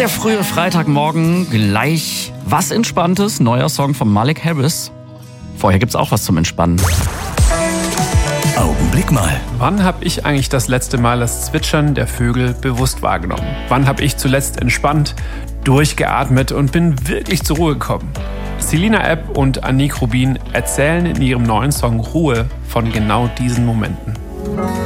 Der frühe Freitagmorgen, gleich was Entspanntes, neuer Song von Malik Harris. Vorher gibt's auch was zum Entspannen. Augenblick mal. Wann habe ich eigentlich das letzte Mal das Zwitschern der Vögel bewusst wahrgenommen? Wann habe ich zuletzt entspannt, durchgeatmet und bin wirklich zur Ruhe gekommen? Selina Epp und Anik Rubin erzählen in ihrem neuen Song Ruhe von genau diesen Momenten.